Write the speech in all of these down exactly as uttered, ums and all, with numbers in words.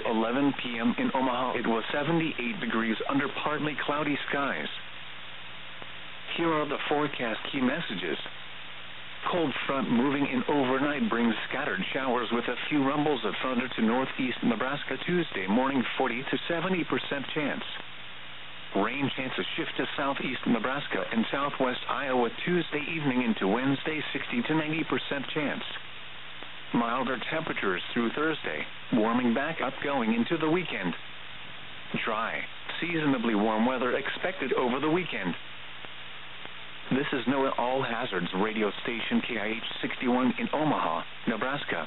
eleven p m in Omaha, it was seventy-eight degrees under partly cloudy skies. Here are the forecast key messages. Cold front moving in overnight brings scattered showers with a few rumbles of thunder to northeast Nebraska Tuesday morning, forty to seventy percent chance. Rain chances shift to southeast Nebraska and southwest Iowa Tuesday evening into Wednesday, sixty to ninety percent chance. Milder temperatures through Thursday, warming back up going into the weekend. Dry, seasonably warm weather expected over the weekend. This is NOAA All Hazards radio station K I H sixty-one in Omaha, Nebraska.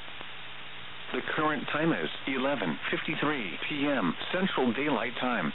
The current time is eleven fifty-three p m Central Daylight Time.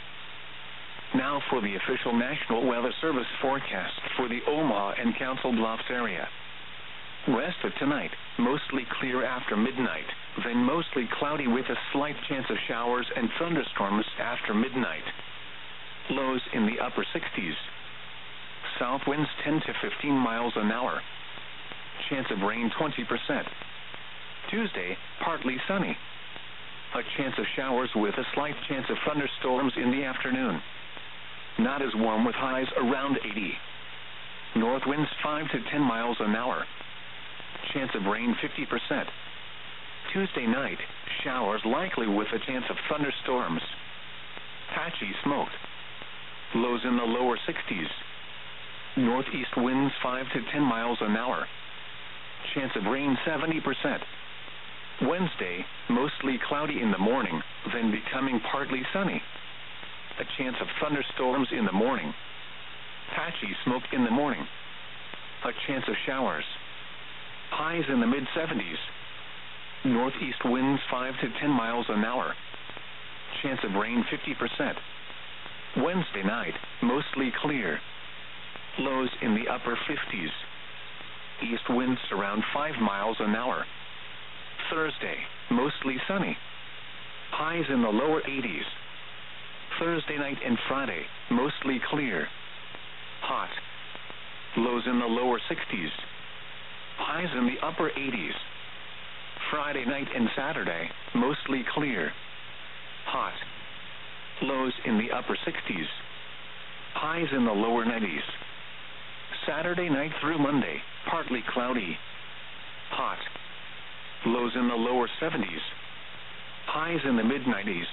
Now for the official National Weather Service forecast for the Omaha and Council Bluffs area. Rest of tonight, mostly clear after midnight, then mostly cloudy with a slight chance of showers and thunderstorms after midnight. Lows in the upper sixties. South winds ten to fifteen miles an hour. Chance of rain twenty percent. Tuesday, partly sunny. A chance of showers with a slight chance of thunderstorms in the afternoon. Not as warm with highs around eighty. North winds five to ten miles an hour. Chance of rain fifty percent. Tuesday night, showers likely with a chance of thunderstorms. Patchy smoke. Lows in the lower sixties. Northeast winds five to ten miles an hour. Chance of rain seventy percent. Wednesday, mostly cloudy in the morning, then becoming partly sunny. A chance of thunderstorms in the morning. Patchy smoke in the morning. A chance of showers. Highs in the mid seventies. Northeast winds five to ten miles an hour. Chance of rain fifty percent. Wednesday night, mostly clear. Lows in the upper fifties. East winds around five miles an hour. Thursday, mostly sunny. Highs in the lower eighties. Thursday night and Friday, mostly clear. Hot. Lows in the lower sixties. Highs in the upper eighties. Friday night and Saturday, mostly clear. Hot. Lows in the upper sixties. Highs in the lower nineties. Saturday night through Monday, partly cloudy. Hot. Lows in the lower seventies. Highs in the mid nineties.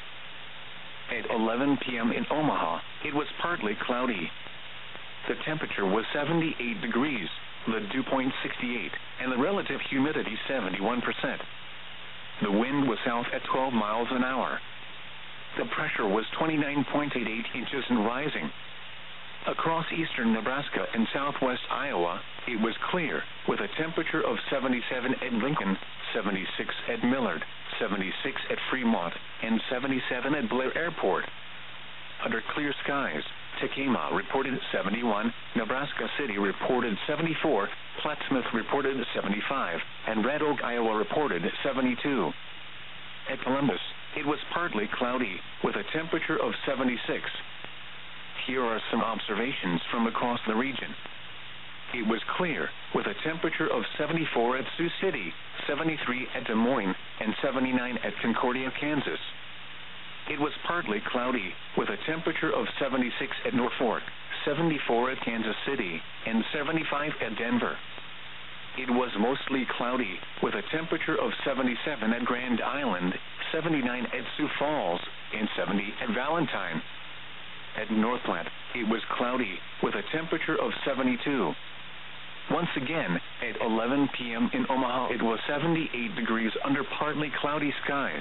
At eleven p m in Omaha, it was partly cloudy. The temperature was seventy-eight degrees, the dew point sixty-eight, and the relative humidity seventy-one percent. The wind was south at twelve miles an hour. The pressure was twenty-nine point eight eight inches and rising. Across eastern Nebraska and southwest Iowa, it was clear, with a temperature of seventy-seven at Lincoln, seventy-six at Millard, seventy-six at Fremont, and seventy-seven at Blair Airport. Under clear skies, Tekamah reported seventy-one, Nebraska City reported seventy-four, Plattsmouth reported seventy-five, and Red Oak, Iowa reported seventy-two. At Columbus, it was partly cloudy, with a temperature of seventy-six. Here are some observations from across the region. It was clear, with a temperature of seventy-four at Sioux City, seventy-three at Des Moines, and seventy-nine at Concordia, Kansas. It was partly cloudy, with a temperature of seventy-six at Norfolk, seventy-four at Kansas City, and seventy-five at Denver. It was mostly cloudy, with a temperature of seventy-seven at Grand Island, seventy-nine at Sioux Falls, and seventy at Valentine. At North Platte, it was cloudy, with a temperature of seventy-two. Once again, at eleven p m in Omaha, it was seventy-eight degrees under partly cloudy skies.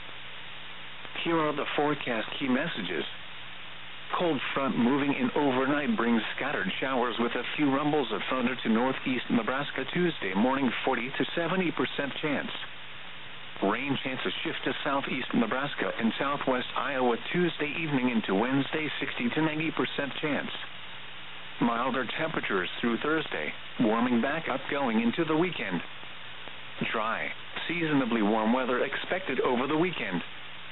Here are the forecast key messages. Cold front moving in overnight brings scattered showers with a few rumbles of thunder to northeast Nebraska Tuesday morning, forty to seventy percent chance. Rain chances shift to southeast Nebraska and southwest Iowa Tuesday evening into Wednesday, sixty to ninety percent chance. Milder temperatures through Thursday, warming back up going into the weekend. Dry, seasonably warm weather expected over the weekend.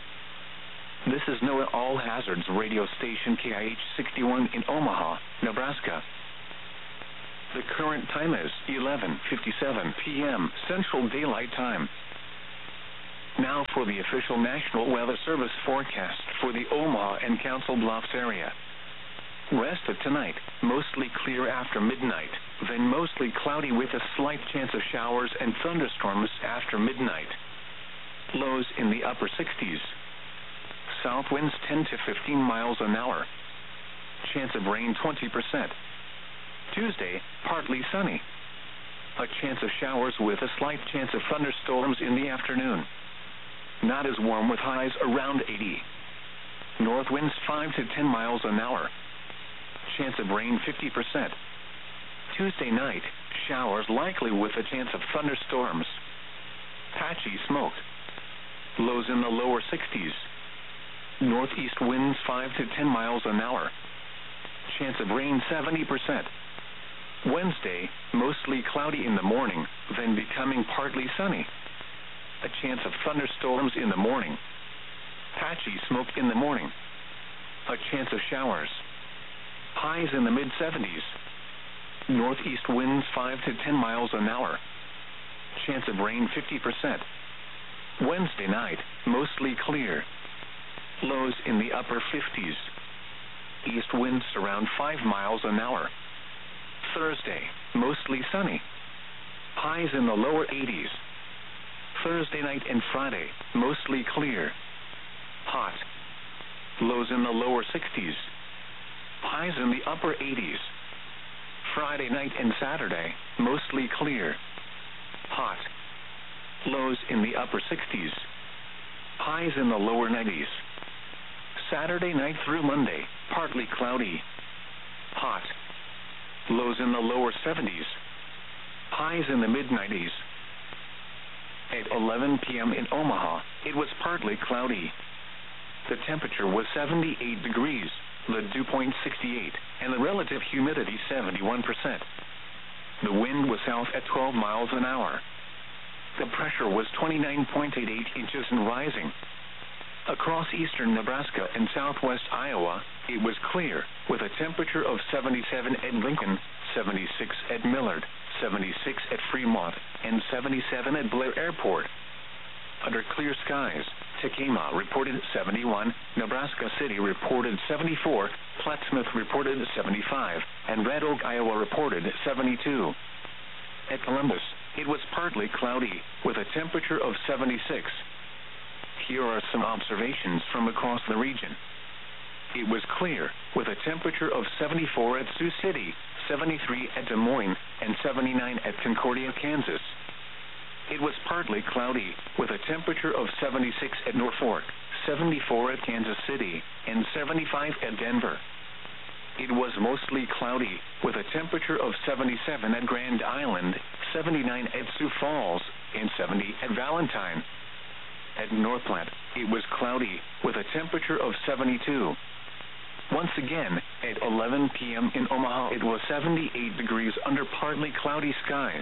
This is NOAA All Hazards radio station K I H sixty-one in Omaha, Nebraska. The current time is eleven fifty-seven p m Central Daylight Time. Now for the official National Weather Service forecast for the Omaha and Council Bluffs area. Rest of tonight, mostly clear after midnight, then mostly cloudy with a slight chance of showers and thunderstorms after midnight. Lows in the upper sixties. South winds ten to fifteen miles an hour. Chance of rain twenty percent. Tuesday, partly sunny. A chance of showers with a slight chance of thunderstorms in the afternoon. Not as warm with highs around eighty. North winds five to ten miles an hour. Chance of rain fifty percent. Tuesday night, showers likely with a chance of thunderstorms. Patchy smoke. Lows in the lower sixties. Northeast winds five to ten miles an hour. Chance of rain seventy percent. Wednesday, mostly cloudy in the morning, then becoming partly sunny. A chance of thunderstorms in the morning. Patchy smoke in the morning. A chance of showers. Highs in the mid seventies. Northeast winds five to ten miles an hour. Chance of rain fifty percent. Wednesday night, mostly clear. Lows in the upper fifties. East winds around five miles an hour. Thursday, mostly sunny. Highs in the lower eighties. Thursday night and Friday, mostly clear. Hot. Lows in the lower sixties. Highs in the upper eighties. Friday night and Saturday, mostly clear. Hot. Lows in the upper sixties. Highs in the lower nineties. Saturday night through Monday, partly cloudy. Hot. Lows in the lower seventies. Highs in the mid nineties. At eleven p.m. in Omaha, it was partly cloudy. The temperature was seventy-eight degrees, the dew point sixty-eight, and the relative humidity seventy-one percent. The wind was south at twelve miles an hour. The pressure was twenty-nine point eight eight inches and rising. Across eastern Nebraska and southwest Iowa, it was clear, with a temperature of seventy-seven at Lincoln, seventy-six at Millard, seventy-six at Fremont, and seventy-seven at Blair Airport. Under clear skies, Tekamah reported seventy-one, Nebraska City reported seventy-four, Plattsmouth reported seventy-five, and Red Oak, Iowa reported seventy-two. At Columbus, it was partly cloudy, with a temperature of seventy-six. Here are some observations from across the region. It was clear, with a temperature of seventy-four at Sioux City, seventy-three at Des Moines, and seventy-nine at Concordia, Kansas. It was partly cloudy, with a temperature of seventy-six at Norfolk, seventy-four at Kansas City, and seventy-five at Denver. It was mostly cloudy, with a temperature of seventy-seven at Grand Island, seventy-nine at Sioux Falls, and seventy at Valentine. At North Platte, it was cloudy, with a temperature of seventy-two. Once again, at eleven p.m. in Omaha, it was seventy-eight degrees under partly cloudy skies.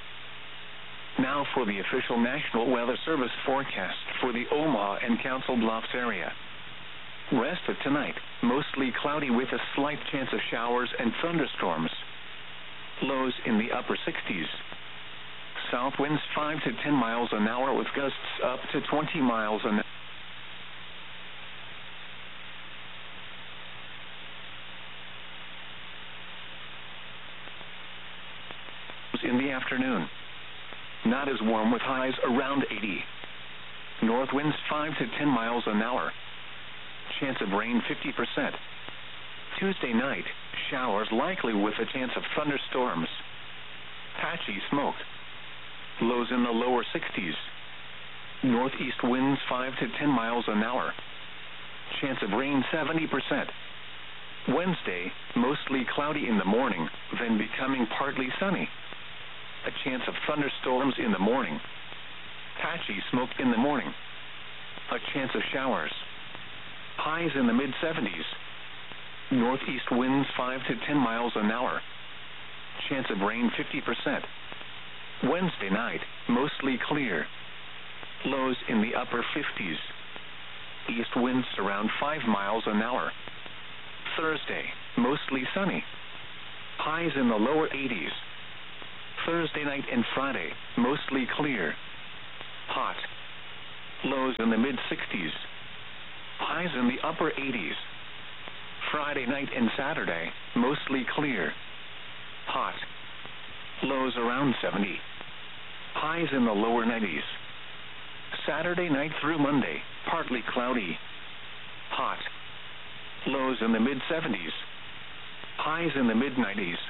Now for the official National Weather Service forecast for the Omaha and Council Bluffs area. Rest of tonight, mostly cloudy with a slight chance of showers and thunderstorms. Lows in the upper sixties. South winds five to ten miles an hour with gusts up to twenty miles an hour. In the afternoon. Not as warm with highs around eighty. North winds five to ten miles an hour. Chance of rain fifty percent. Tuesday night, showers likely with a chance of thunderstorms. Patchy smoke. Lows in the lower sixties. Northeast winds five to ten miles an hour. Chance of rain seventy percent. Wednesday, mostly cloudy in the morning, then becoming partly sunny. A chance of thunderstorms in the morning. Patchy smoke in the morning. A chance of showers. Highs in the mid seventies. Northeast winds five to ten miles an hour. Chance of rain fifty percent. Wednesday night, mostly clear. Lows in the upper fifties. East winds around five miles an hour. Thursday, mostly sunny. Highs in the lower eighties. Thursday night and Friday, mostly clear. Hot. Lows in the mid sixties. Highs in the upper eighties. Friday night and Saturday, mostly clear. Hot. Lows around seventy. Highs in the lower nineties. Saturday night through Monday, partly cloudy. Hot. Lows in the mid seventies. Highs in the mid nineties.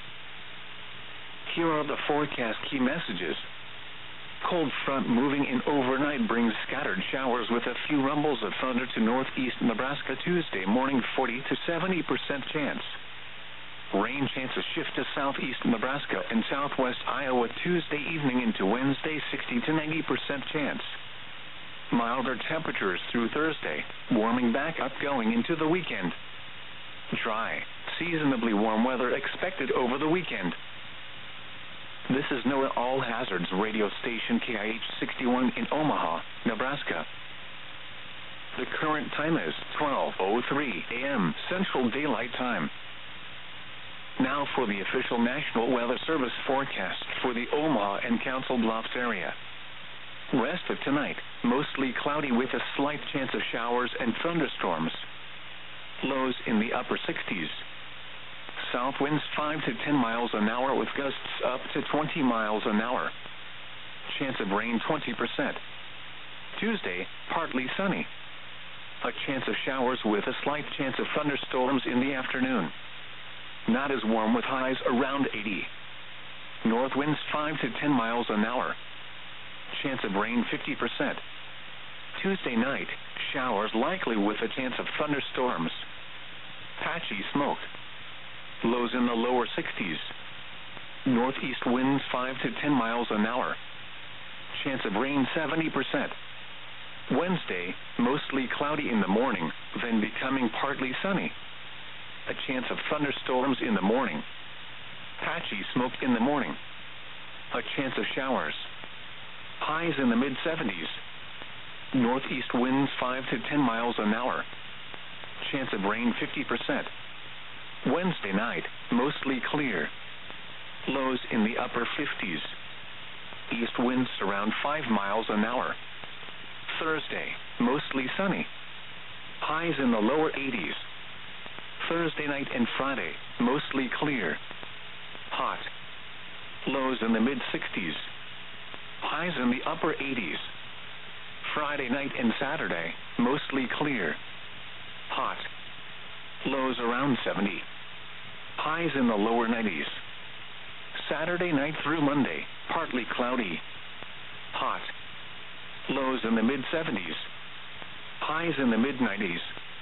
Here are the forecast key messages. Cold front moving in overnight brings scattered showers with a few rumbles of thunder to northeast Nebraska Tuesday morning, forty to seventy percent chance. Rain chances shift to southeast Nebraska and southwest Iowa Tuesday evening into Wednesday, sixty to ninety percent chance. Milder temperatures through Thursday, warming back up going into the weekend. Dry, seasonably warm weather expected over the weekend. This is NOAA All Hazards radio station K I H sixty-one in Omaha, Nebraska. The current time is twelve oh three a.m. Central Daylight Time. Now for the official National Weather Service forecast for the Omaha and Council Bluffs area. Rest of tonight, mostly cloudy with a slight chance of showers and thunderstorms. Lows in the upper sixties. South winds five to ten miles an hour with gusts up to twenty miles an hour. Chance of rain twenty percent. Tuesday, partly sunny. A chance of showers with a slight chance of thunderstorms in the afternoon. Not as warm with highs around eighty. North winds five to ten miles an hour. Chance of rain fifty percent. Tuesday night, showers likely with a chance of thunderstorms. Patchy smoke. Lows in the lower sixties. Northeast winds five to ten miles an hour. Chance of rain seventy percent. Wednesday, mostly cloudy in the morning, then becoming partly sunny. A chance of thunderstorms in the morning. Patchy smoke in the morning. A chance of showers. Highs in the mid seventies. Northeast winds five to ten miles an hour. Chance of rain fifty percent. Wednesday night, mostly clear. Lows in the upper fifties. East winds around five miles an hour. Thursday, mostly sunny. Highs in the lower eighties. Thursday night and Friday, mostly clear. Hot. Lows in the mid sixties. Highs in the upper eighties. Friday night and Saturday, mostly clear. Hot. Lows around seventy. Highs in the lower nineties. Saturday night through Monday, partly cloudy. Hot. Lows in the mid seventies. Highs in the mid nineties.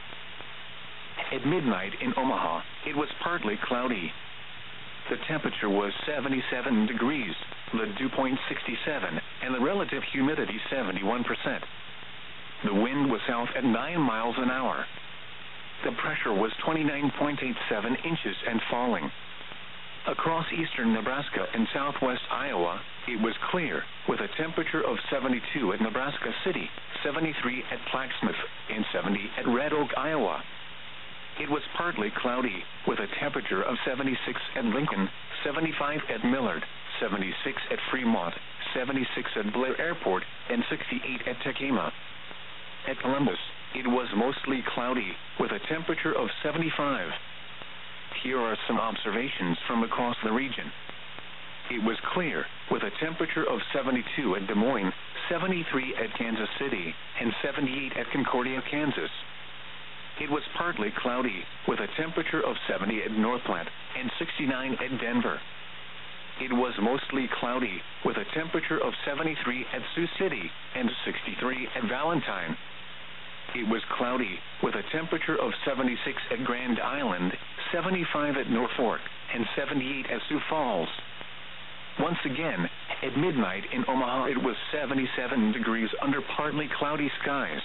At midnight in Omaha, it was partly cloudy. The temperature was seventy-seven degrees, the dew point sixty-seven, and the relative humidity seventy-one percent. The wind was south at nine miles an hour. The pressure was twenty-nine point eight seven inches and falling. Across eastern Nebraska and southwest Iowa, it was clear, with a temperature of seventy-two at Nebraska City, seventy-three at Plaquemine, and seventy at Red Oak, Iowa. It was partly cloudy, with a temperature of seventy-six at Lincoln, seventy-five at Millard, seventy-six at Fremont, seventy-six at Blair Airport, and sixty-eight at Tacoma. At Columbus, it was mostly cloudy, with a temperature of seventy-five. Here are some observations from across the region. It was clear, with a temperature of seventy-two at Des Moines, seventy-three at Kansas City, and seventy-eight at Concordia, Kansas. It was partly cloudy, with a temperature of seventy at North Platte and sixty-nine at Denver. It was mostly cloudy, with a temperature of seventy-three at Sioux City and sixty-three at Valentine. It was cloudy, with a temperature of seventy-six at Grand Island, seventy-five at Norfolk, and seventy-eight at Sioux Falls. Once again, at midnight in Omaha, it was seventy-seven degrees under partly cloudy skies.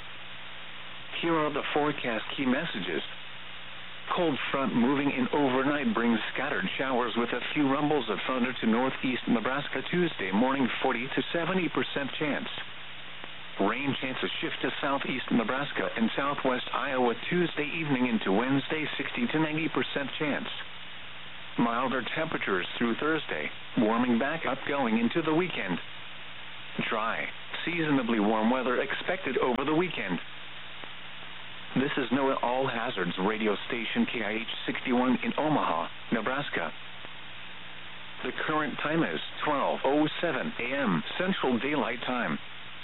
Here are the forecast key messages. Cold front moving in overnight brings scattered showers with a few rumbles of thunder to northeast Nebraska Tuesday morning, forty to seventy percent chance. Rain chances shift to southeast Nebraska and southwest Iowa Tuesday evening into Wednesday, sixty to ninety percent chance. Milder temperatures through Thursday, warming back up going into the weekend. Dry, Seasonably warm weather expected over the weekend. This is NOAA All Hazards radio station K I H sixty-one in Omaha, Nebraska. The current time is twelve oh seven a m Central Daylight Time.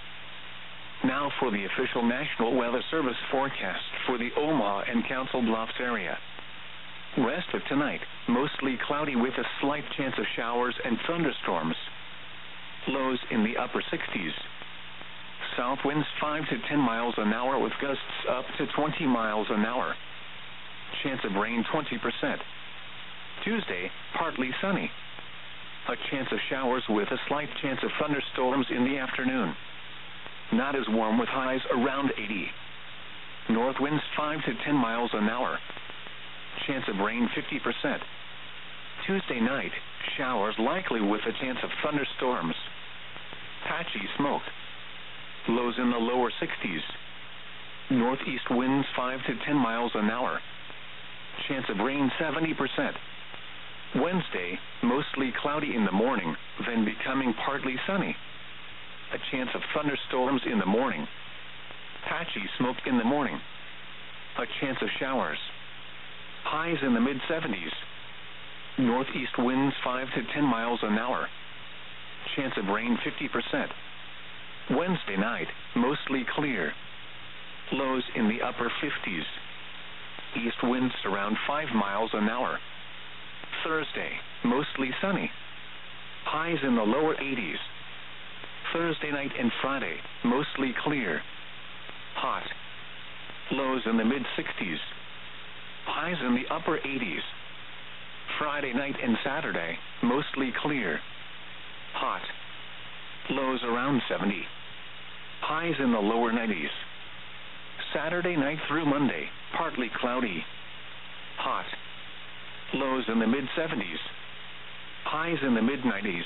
Now for the official National Weather Service forecast for the Omaha and Council Bluffs area. Rest of tonight, mostly cloudy with a slight chance of showers and thunderstorms. Lows in the upper sixties. South winds five to ten miles an hour with gusts up to twenty miles an hour. Chance of rain twenty percent. Tuesday, partly sunny. A chance of showers with a slight chance of thunderstorms in the afternoon. Not as warm with highs around eighty. North winds five to ten miles an hour. Chance of rain fifty percent. Tuesday night, showers likely with a chance of thunderstorms. Patchy smoke. Lows in the lower sixties. Northeast winds five to ten miles an hour. Chance of rain seventy percent. Wednesday, mostly cloudy in the morning, then becoming partly sunny. A chance of thunderstorms in the morning. Patchy smoke in the morning. A chance of showers. Highs in the mid seventies. Northeast winds five to ten miles an hour. Chance of rain fifty percent. Wednesday night, mostly clear. Lows in the upper fifties. East winds around five miles an hour. Thursday, mostly sunny. Highs in the lower eighties. Thursday night and Friday, mostly clear. Hot. Lows in the mid sixties. Highs in the upper eighties. Friday night and Saturday, mostly clear. Hot. Lows around seventy. Highs in the lower nineties. Saturday night through Monday, partly cloudy. Hot. Lows in the mid seventies. Highs in the mid nineties.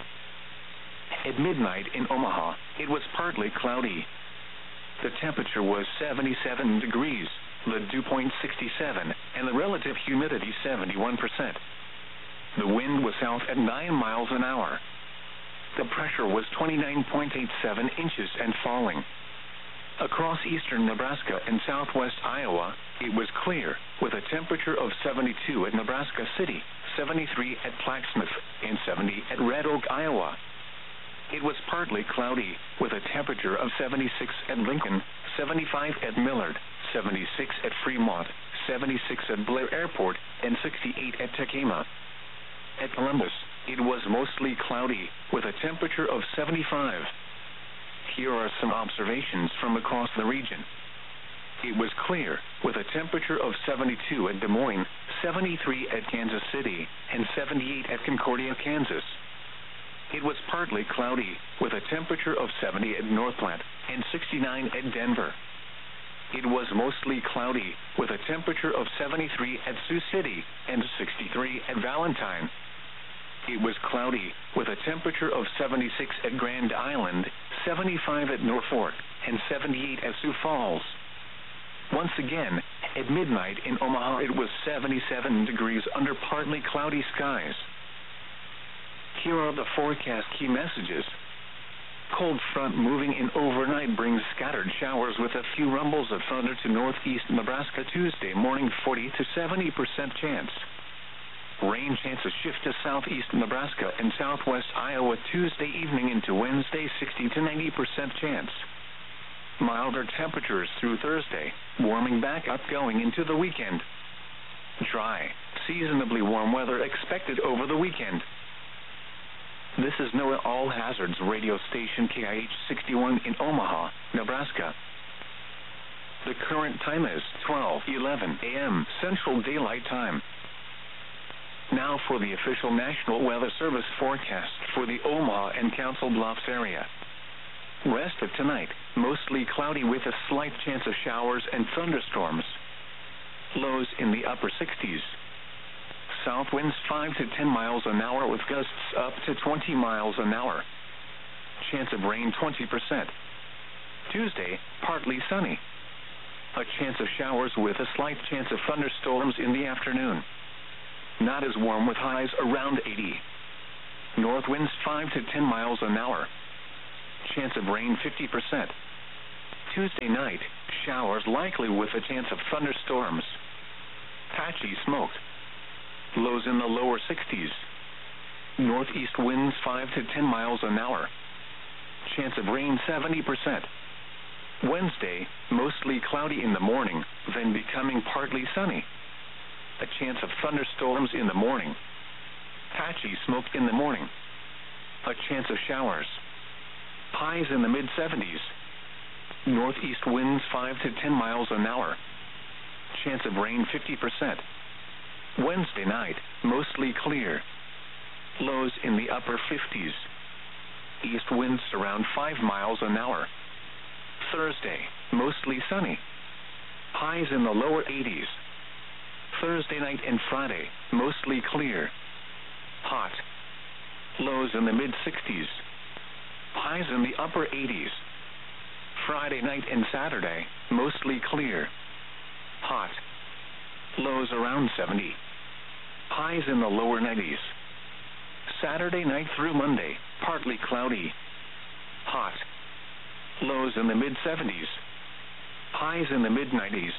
At midnight in Omaha, it was partly cloudy. The temperature was seventy-seven degrees, the dew point sixty-seven, and the relative humidity seventy-one percent. The wind was south at nine miles an hour. The pressure was twenty-nine point eight seven inches and falling. Across eastern Nebraska and southwest Iowa, it was clear, with a temperature of seventy-two at Nebraska City, seventy-three at Plaquemine, and seventy at Red Oak, Iowa. It was partly cloudy, with a temperature of seventy-six at Lincoln, seventy-five at Millard, seventy-six at Fremont, seventy-six at Blair Airport, and sixty-eight at Tacoma. At Columbus, it was mostly cloudy, with a temperature of seventy-five. Here are some observations from across the region. It was clear, with a temperature of seventy-two at Des Moines, seventy-three at Kansas City, and seventy-eight at Concordia, Kansas. It was partly cloudy, with a temperature of seventy at North Platte, and sixty-nine at Denver. It was mostly cloudy, with a temperature of seventy-three at Sioux City, and sixty-three at Valentine. It was cloudy, with a temperature of seventy-six at Grand Island, seventy-five at Norfolk, and seventy-eight at Sioux Falls. Once again, at midnight in Omaha it was seventy-seven degrees under partly cloudy skies. Here are the forecast key messages. Cold front moving in overnight brings scattered showers with a few rumbles of thunder to northeast Nebraska Tuesday morning, forty to seventy percent chance. Rain chances shift to southeast Nebraska and southwest Iowa Tuesday evening into Wednesday, sixty to ninety percent chance. Milder temperatures through Thursday, warming back up going into the weekend. Dry, seasonably warm weather expected over the weekend. This is NOAA All Hazards radio station K I H sixty-one in Omaha, Nebraska. The current time is twelve eleven a m Central Daylight Time. Now for the official National Weather Service forecast for the Omaha and Council Bluffs area. Rest of tonight, mostly cloudy with a slight chance of showers and thunderstorms. Lows in the upper sixties. South winds five to ten miles an hour with gusts up to twenty miles an hour. Chance of rain twenty percent. Tuesday, partly sunny. A chance of showers with a slight chance of thunderstorms in the afternoon. Not as warm with highs around eighty. North winds five to ten miles an hour. Chance of rain fifty percent. Tuesday night, showers likely with a chance of thunderstorms. Patchy smoke. Lows in the lower sixties. Northeast winds five to ten miles an hour. Chance of rain seventy percent. Wednesday, mostly cloudy in the morning, then becoming partly sunny. A chance of thunderstorms in the morning. Patchy smoke in the morning. A chance of showers. Highs in the mid seventies. Northeast winds five to ten miles an hour. Chance of rain fifty percent. Wednesday night, mostly clear. Lows in the upper fifties. East winds around five miles an hour. Thursday, mostly sunny. Highs in the lower eighties. Thursday night and Friday, mostly clear. Hot. Lows in the mid sixties. Highs in the upper eighties. Friday night and Saturday, mostly clear. Hot. Lows around seventy. Highs in the lower nineties. Saturday night through Monday, partly cloudy. Hot. Lows in the mid seventies. Highs in the mid nineties.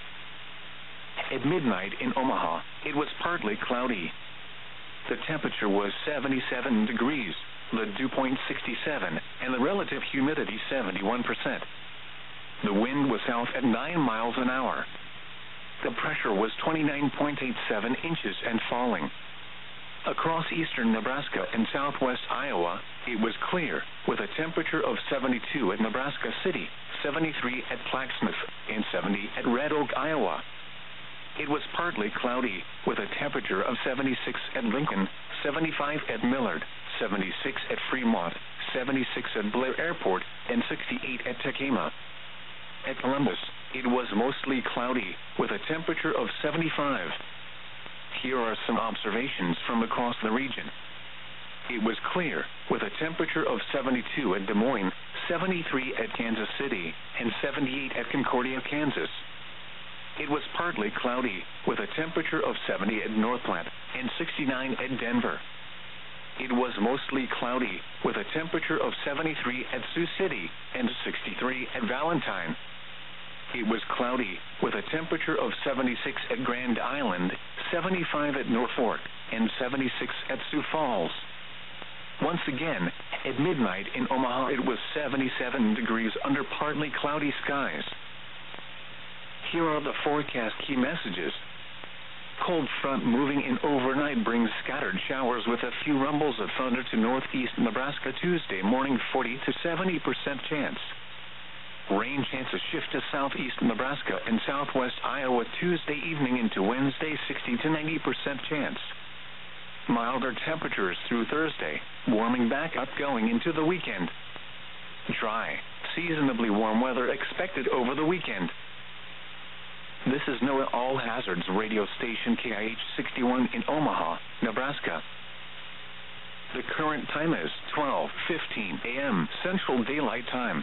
At midnight in Omaha, it was partly cloudy. The temperature was seventy-seven degrees, the dew point sixty-seven, and the relative humidity seventy-one percent. The wind was south at nine miles an hour. The pressure was twenty-nine point eight seven inches and falling. Across eastern Nebraska and southwest Iowa, it was clear, with a temperature of seventy-two at Nebraska City, seventy-three at Plaquemine, and seventy at Red Oak, Iowa. It was partly cloudy, with a temperature of seventy-six at Lincoln, seventy-five at Millard, seventy-six at Fremont, seventy-six at Blair Airport, and sixty-eight at Tacoma. At Columbus, it was mostly cloudy, with a temperature of seventy-five. Here are some observations from across the region. It was clear, with a temperature of seventy-two at Des Moines, seventy-three at Kansas City, and seventy-eight at Concordia, Kansas. It was partly cloudy, with a temperature of seventy at North Platte, and sixty-nine at Denver. It was mostly cloudy, with a temperature of seventy-three at Sioux City, and sixty-three at Valentine. It was cloudy, with a temperature of seventy-six at Grand Island, seventy-five at Norfolk, and seventy-six at Sioux Falls. Once again, at midnight in Omaha, it was seventy-seven degrees under partly cloudy skies. Here are the forecast key messages. Cold front moving in overnight brings scattered showers with a few rumbles of thunder to northeast Nebraska Tuesday morning, forty to seventy percent chance. Rain chances shift to southeast Nebraska and southwest Iowa Tuesday evening into Wednesday, sixty to ninety percent chance. Milder temperatures through Thursday, warming back up going into the weekend. Dry, seasonably warm weather expected over the weekend. This is NOAA All Hazards radio station K I H sixty-one in Omaha, Nebraska. The current time is twelve fifteen a m Central Daylight Time.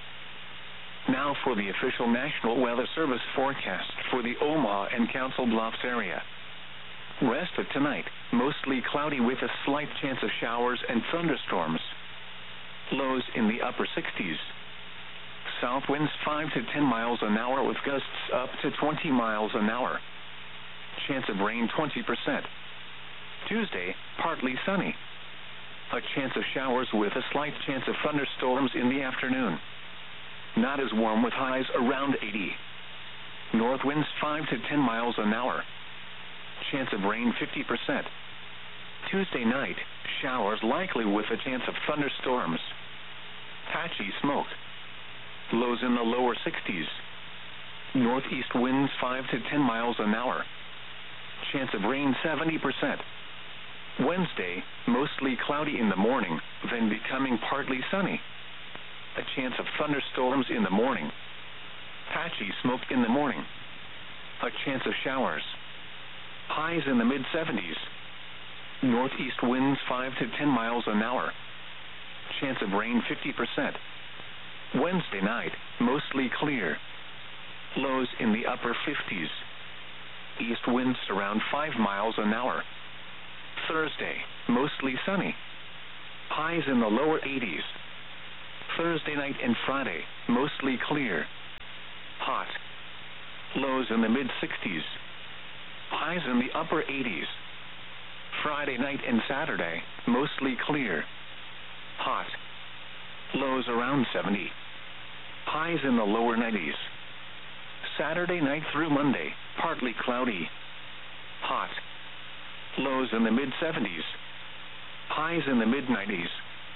Now for the official National Weather Service forecast for the Omaha and Council Bluffs area. Rest of tonight, mostly cloudy with a slight chance of showers and thunderstorms. Lows in the upper sixties. South winds five to ten miles an hour with gusts up to twenty miles an hour. Chance of rain twenty percent. Tuesday, partly sunny. A chance of showers with a slight chance of thunderstorms in the afternoon. Not as warm with highs around eighty. North winds five to ten miles an hour. Chance of rain fifty percent. Tuesday night, showers likely with a chance of thunderstorms. Patchy smoke. Lows in the lower sixties. Northeast winds five to ten miles an hour. Chance of rain seventy percent. Wednesday, mostly cloudy in the morning, then becoming partly sunny. A chance of thunderstorms in the morning. Patchy smoke in the morning. A chance of showers. Highs in the mid seventies. Northeast winds five to ten miles an hour. Chance of rain fifty percent. Wednesday night, mostly clear. Lows in the upper fifties. East winds around five miles an hour. Thursday, mostly sunny. Highs in the lower eighties. Thursday night and Friday, mostly clear. Hot. Lows in the mid sixties. Highs in the upper eighties. Friday night and Saturday, mostly clear. Hot. Lows around seventy. Highs in the lower nineties. Saturday night through Monday, partly cloudy. Hot. Lows in the mid seventies. Highs in the mid nineties.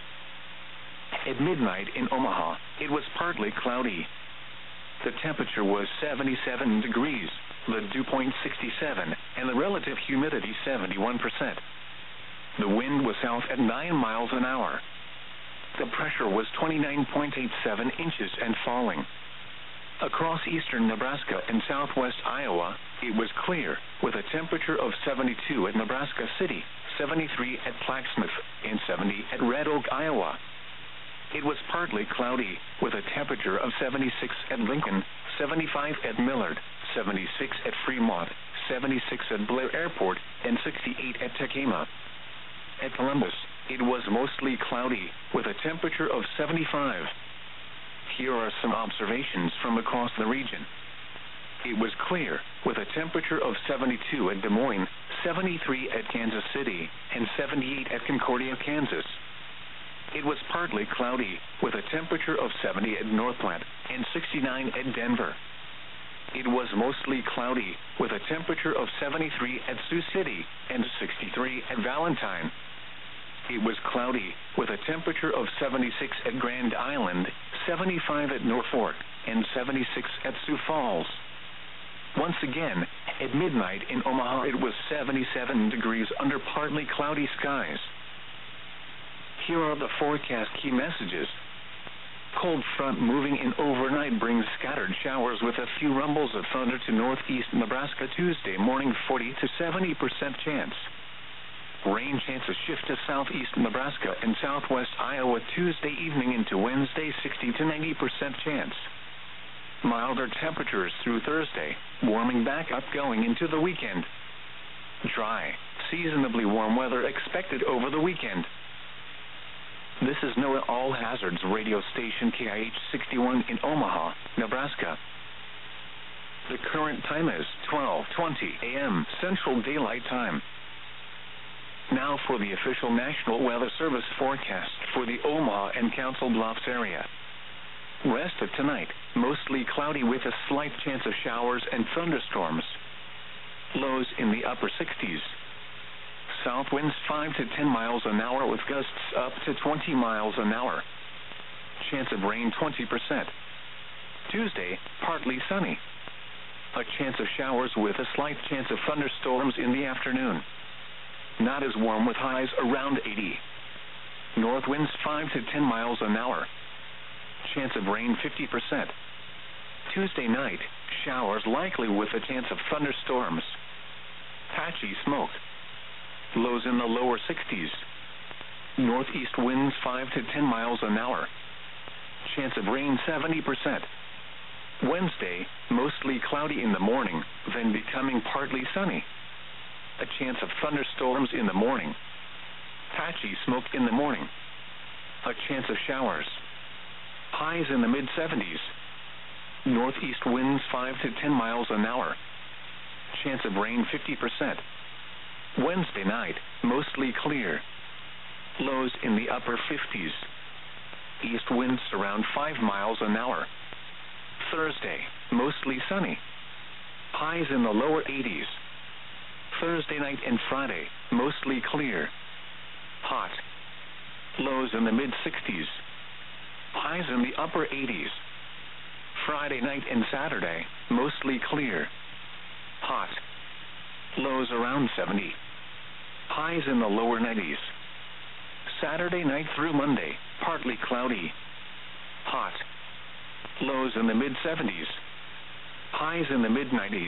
At midnight in Omaha, it was partly cloudy. The temperature was seventy-seven degrees, the dew point sixty-seven, and the relative humidity seventy-one percent. The wind was south at nine miles an hour. The pressure was twenty-nine point eight seven inches and falling. Across eastern Nebraska and southwest Iowa, it was clear, with a temperature of seventy-two at Nebraska City, seventy-three at Plaxmouth, and seventy at Red Oak, Iowa. It was partly cloudy, with a temperature of seventy-six at Lincoln, seventy-five at Millard, seventy-six at Fremont, seventy-six at Blair Airport, and sixty-eight at Tacoma. At Columbus, it was mostly cloudy, with a temperature of seventy-five. Here are some observations from across the region. It was clear, with a temperature of seventy-two at Des Moines, seventy-three at Kansas City, and seventy-eight at Concordia, Kansas. It was partly cloudy, with a temperature of seventy at Northplant and sixty-nine at Denver. It was mostly cloudy, with a temperature of seventy-three at Sioux City and sixty-three at Valentine. It was cloudy, with a temperature of seventy-six at Grand Island, seventy-five at Norfolk, and seventy-six at Sioux Falls. Once again, at midnight in Omaha, it was seventy-seven degrees under partly cloudy skies. Here are the forecast key messages. Cold front moving in overnight brings scattered showers with a few rumbles of thunder to northeast Nebraska Tuesday morning, forty to seventy percent chance. Rain chances shift to southeast Nebraska and southwest Iowa Tuesday evening into Wednesday, sixty to ninety percent chance. Milder temperatures through Thursday, warming back up going into the weekend. Dry, seasonably warm weather expected over the weekend. This is NOAA All Hazards radio station K I H sixty-one in Omaha, Nebraska. The current time is twelve twenty a m Central Daylight Time. Now for the official National Weather Service forecast for the Omaha and Council Bluffs area. Rest of tonight, mostly cloudy with a slight chance of showers and thunderstorms. Lows in the upper sixties. South winds five to ten miles an hour with gusts up to twenty miles an hour. Chance of rain twenty percent. Tuesday, partly sunny. A chance of showers with a slight chance of thunderstorms in the afternoon. Not as warm with highs around eighty. North winds five to ten miles an hour. Chance of rain fifty percent. Tuesday night, showers likely with a chance of thunderstorms. Patchy smoke. Lows in the lower sixties. Northeast winds five to ten miles an hour. Chance of rain seventy percent. Wednesday, mostly cloudy in the morning, then becoming partly sunny. A chance of thunderstorms in the morning. Patchy smoke in the morning. A chance of showers. Highs in the mid seventies. Northeast winds five to ten miles an hour. Chance of rain fifty percent. Wednesday night, mostly clear. Lows in the upper fifties. East winds around five miles an hour. Thursday, mostly sunny. Highs in the lower eighties. Thursday night and Friday, mostly clear. Hot. Lows in the mid sixties. Highs in the upper eighties. Friday night and Saturday, mostly clear. Hot. Lows around seventy. Highs in the lower nineties. Saturday night through Monday, partly cloudy. Hot. Lows in the mid seventies. Highs in the mid nineties.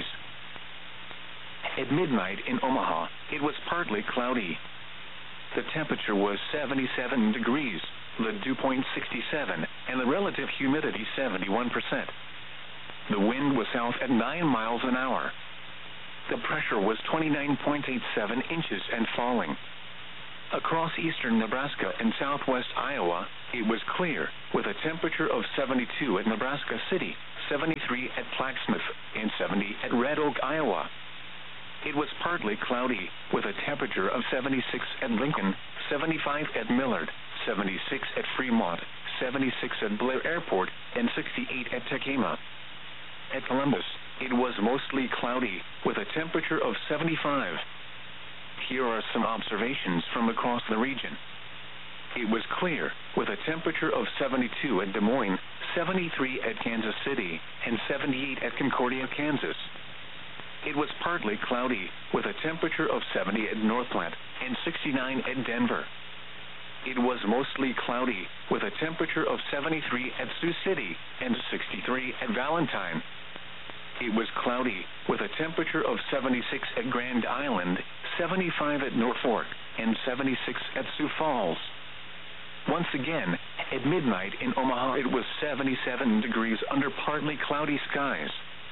At midnight in Omaha, it was partly cloudy. The temperature was seventy-seven degrees, the dew point sixty-seven, and the relative humidity seventy-one percent. The wind was south at nine miles an hour. The pressure was twenty-nine point eight seven inches and falling. Across eastern Nebraska and southwest Iowa, it was clear, with a temperature of seventy-two at Nebraska City, seventy-three at Blacksmith, and seventy at Red Oak, Iowa. It was partly cloudy, with a temperature of seventy-six at Lincoln, seventy-five at Millard, seventy-six at Fremont, seventy-six at Blair Airport, and sixty-eight at Tacoma. At Columbus, it was mostly cloudy, with a temperature of seventy-five. Here are some observations from across the region. It was clear, with a temperature of seventy-two at Des Moines, seventy-three at Kansas City, and seventy-eight at Concordia, Kansas. It was partly cloudy, with a temperature of seventy at North Platte, and sixty-nine at Denver. It was mostly cloudy, with a temperature of seventy-three at Sioux City, and sixty-three at Valentine. It was cloudy, with a temperature of seventy-six at Grand Island, seventy-five at Norfolk, and seventy-six at Sioux Falls. Once again, at midnight in Omaha it was seventy-seven degrees under partly cloudy skies.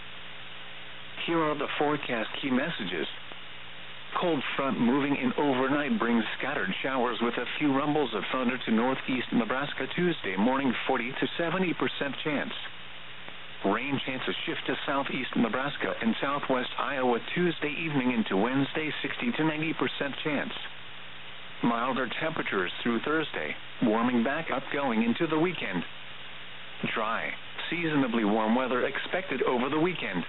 Here are the forecast key messages. Cold front moving in overnight brings scattered showers with a few rumbles of thunder to northeast Nebraska Tuesday morning, forty to seventy percent chance. Rain chances shift to southeast Nebraska and southwest Iowa Tuesday evening into Wednesday, sixty to ninety percent chance. Milder temperatures through Thursday, warming back up going into the weekend. Dry, seasonably warm weather expected over the weekend.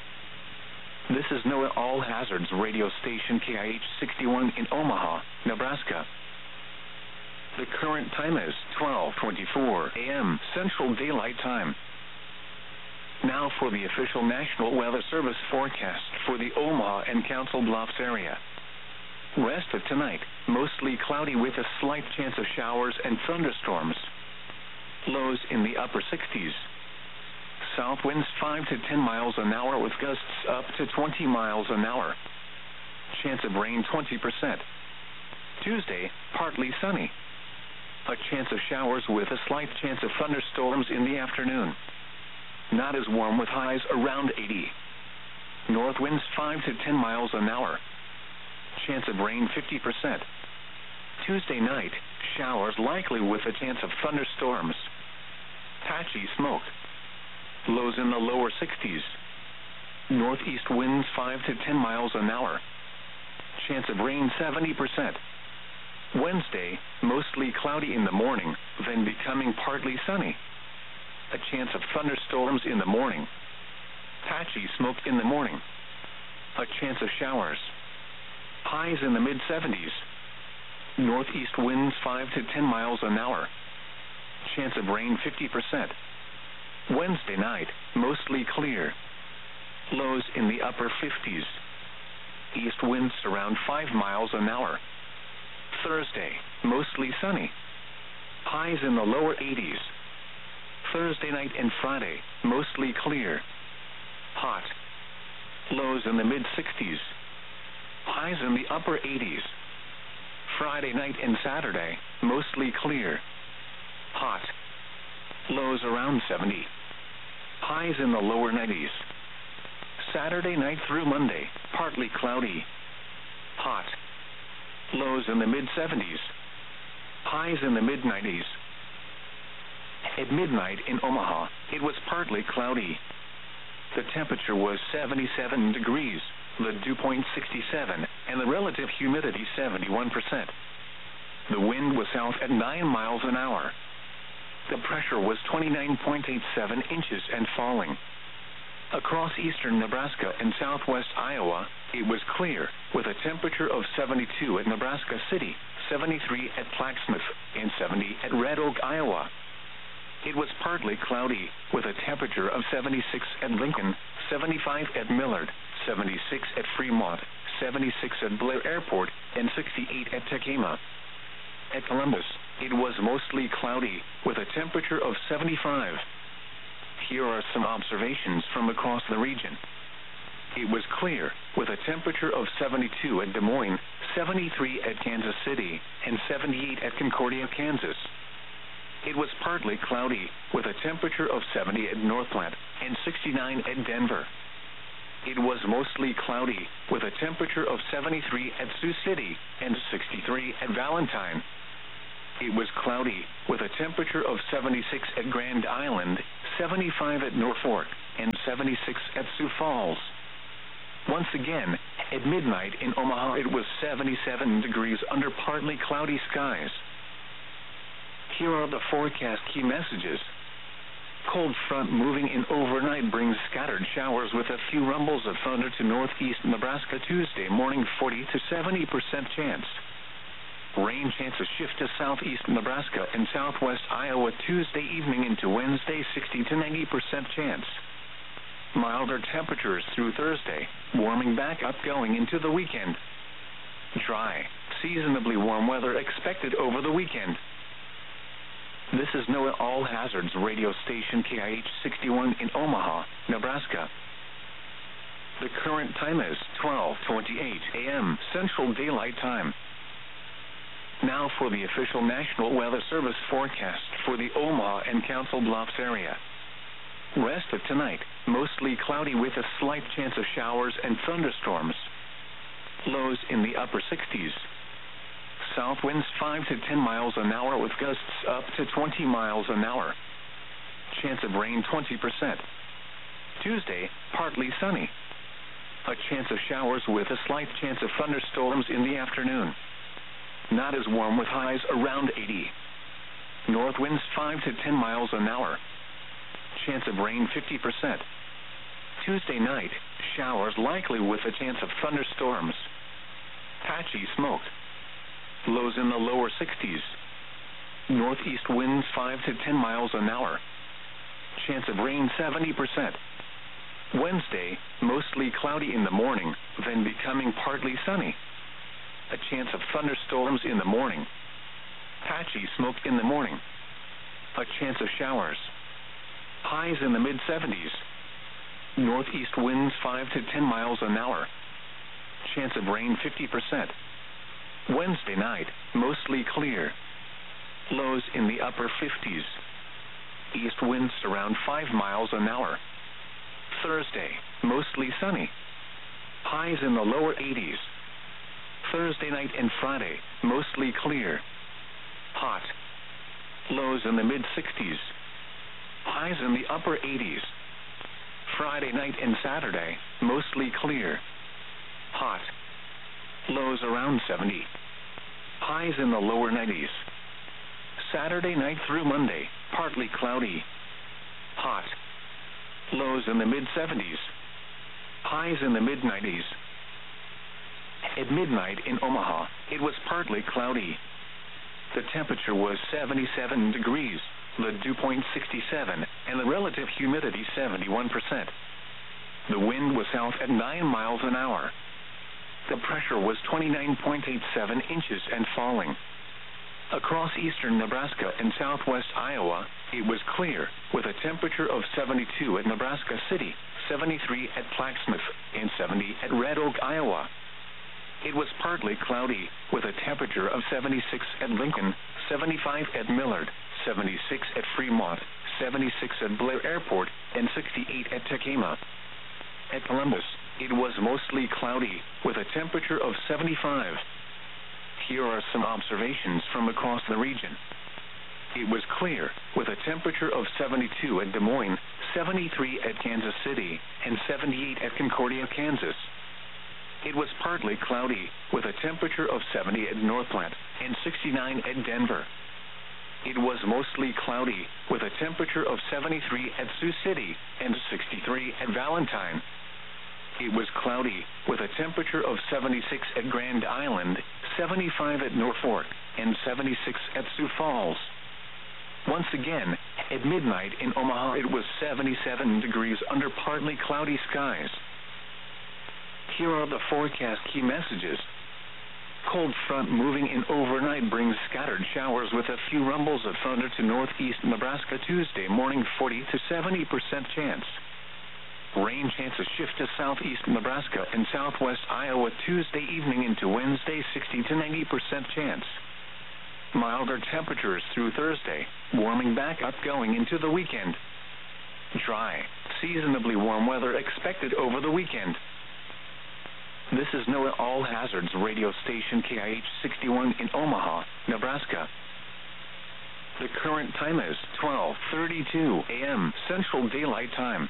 This is NOAA All Hazards radio station K I H sixty-one in Omaha, Nebraska. The current time is twelve twenty-four a m Central Daylight Time. Now for the official National Weather Service forecast for the Omaha and Council Bluffs area. Rest of tonight, mostly cloudy with a slight chance of showers and thunderstorms. Lows in the upper sixties. South winds five to ten miles an hour with gusts up to twenty miles an hour. Chance of rain twenty percent. Tuesday, partly sunny. A chance of showers with a slight chance of thunderstorms in the afternoon. Not as warm with highs around eighty. North winds five to ten miles an hour. Chance of rain fifty percent. Tuesday night, showers likely with a chance of thunderstorms. Patchy smoke. Lows in the lower sixties. Northeast winds five to ten miles an hour. Chance of rain seventy percent. Wednesday, mostly cloudy in the morning, then becoming partly sunny. A chance of thunderstorms in the morning. Patchy smoke in the morning. A chance of showers. Highs in the mid seventies. Northeast winds five to ten miles an hour. Chance of rain fifty percent. Wednesday night, mostly clear. Lows in the upper fifties. East winds around five miles an hour. Thursday, mostly sunny. Highs in the lower eighties. Thursday night and Friday, mostly clear. Hot. Lows in the mid sixties. Highs in the upper eighties. Friday night and Saturday, mostly clear. Hot. Lows around seventy. Highs in the lower nineties. Saturday night through Monday, partly cloudy. Hot. Lows in the mid seventies. Highs in the mid nineties. At midnight in Omaha, it was partly cloudy. The temperature was seventy-seven degrees, the dew point sixty-seven, and the relative humidity seventy-one percent. The wind was south at nine miles an hour. The pressure was twenty-nine point eight seven inches and falling. Across eastern Nebraska and southwest Iowa, it was clear, with a temperature of seventy-two at Nebraska City, seventy-three at Blacksmith, and seventy at Red Oak, Iowa. It was partly cloudy, with a temperature of seventy-six at Lincoln, seventy-five at Millard, seventy-six at Fremont, seventy-six at Blair Airport, and sixty-eight at Tacoma. At Columbus, it was mostly cloudy, with a temperature of seventy-five. Here are some observations from across the region. It was clear, with a temperature of seventy-two at Des Moines, seventy-three at Kansas City, and seventy-eight at Concordia, Kansas. It was partly cloudy, with a temperature of seventy at North Platte and sixty-nine at Denver. It was mostly cloudy, with a temperature of seventy-three at Sioux City and sixty-three at Valentine. it was cloudy, with a temperature of seventy-six at Grand Island, seventy-five at Norfolk, and seventy-six at Sioux Falls. Once again, at midnight in Omaha it was seventy-seven degrees under partly cloudy skies. Here are the forecast key messages. Cold front moving in overnight brings scattered showers with a few rumbles of thunder to northeast Nebraska Tuesday morning, forty to seventy percent chance. Rain chances shift to southeast Nebraska and southwest Iowa Tuesday evening into Wednesday, sixty to ninety percent chance. Milder temperatures through Thursday, warming back up going into the weekend. Dry, seasonably warm weather expected over the weekend. This is NOAA All Hazards radio station K I H sixty-one in Omaha, Nebraska. The current time is twelve twenty-eight a m Central Daylight Time. Now for the official National Weather Service forecast for the Omaha and Council Bluffs area. Rest of tonight, mostly cloudy with a slight chance of showers and thunderstorms. Lows in the upper sixties. South winds five to ten miles an hour with gusts up to twenty miles an hour. Chance of rain twenty percent. Tuesday, partly sunny. A chance of showers with a slight chance of thunderstorms in the afternoon. Not as warm with highs around eighty. North winds five to ten miles an hour. Chance of rain fifty percent. Tuesday night, showers likely with a chance of thunderstorms. Patchy smoke. Lows in the lower sixties. Northeast winds five to ten miles an hour. Chance of rain seventy percent. Wednesday, mostly cloudy in the morning, then becoming partly sunny. A chance of thunderstorms in the morning. Patchy smoke in the morning. A chance of showers. Highs in the mid seventies. Northeast winds five to ten miles an hour. Chance of rain fifty percent. Wednesday night, mostly clear. Lows in the upper fifties. East winds around five miles an hour. Thursday, mostly sunny. Highs in the lower eighties. Thursday night and Friday, mostly clear. Hot. Lows in the mid sixties. Highs in the upper eighties. Friday night and Saturday, mostly clear. Hot. Lows around seventy. Highs in the lower nineties. Saturday night through Monday, partly cloudy. Hot. Lows in the mid seventies. Highs in the mid nineties. At midnight in Omaha, it was partly cloudy. The temperature was seventy-seven degrees, the dew point sixty-seven, and the relative humidity seventy-one percent. The wind was south at nine miles an hour. The pressure was twenty-nine point eight seven inches and falling. Across eastern Nebraska and southwest Iowa, it was clear, with a temperature of seventy-two at Nebraska City, seventy-three at Plaquemine, and seventy at Red Oak, Iowa. It was partly cloudy, with a temperature of seventy-six at Lincoln, seventy-five at Millard, seventy-six at Fremont, seventy-six at Blair Airport, and sixty-eight at Tacoma. At Columbus, it was mostly cloudy, with a temperature of seventy-five. Here are some observations from across the region. It was clear, with a temperature of seventy-two at Des Moines, seventy-three at Kansas City, and seventy-eight at Concordia, Kansas. It was partly cloudy, with a temperature of seventy at North Platte, and sixty-nine at Denver. It was mostly cloudy, with a temperature of seventy-three at Sioux City, and sixty-three at Valentine. It was cloudy, with a temperature of seventy-six at Grand Island, seventy-five at Norfolk, and seventy-six at Sioux Falls. Once again, at midnight in Omaha it was seventy-seven degrees under partly cloudy skies. Here are the forecast key messages. Cold front moving in overnight brings scattered showers with a few rumbles of thunder to northeast Nebraska Tuesday morning, forty to seventy percent chance. Rain chances shift to southeast Nebraska and southwest Iowa Tuesday evening into Wednesday, sixty to ninety percent chance. Milder temperatures through Thursday, warming back up going into the weekend. Dry, seasonably warm weather expected over the weekend. This is NOAA All Hazards radio station K I H sixty-one in Omaha, Nebraska. The current time is twelve thirty-two a m Central Daylight Time.